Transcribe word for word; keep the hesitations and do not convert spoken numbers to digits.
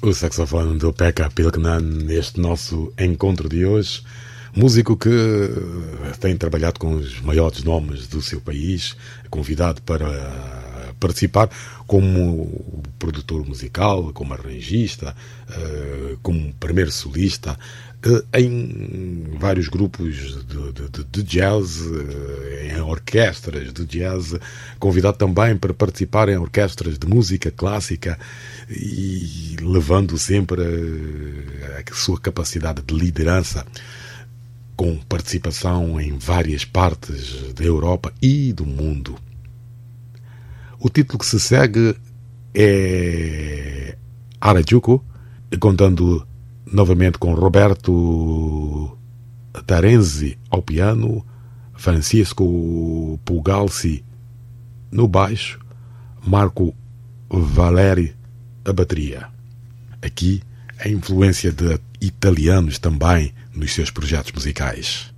O saxofone do Pekka Pilkinen neste nosso encontro de hoje. Músico que tem trabalhado com os maiores nomes do seu país, convidado para participar como produtor musical, como arranjista, como primeiro solista, em vários grupos de, de, de jazz, em orquestras de jazz, convidado também para participar em orquestras de música clássica e levando sempre a sua capacidade de liderança, com participação em várias partes da Europa e do mundo. O título que se segue é Harajuku, contando novamente com Roberto Tarenzi ao piano, Francisco Pugalsi no baixo, Marco Valeri a bateria. Aqui a influência de italianos também nos seus projetos musicais.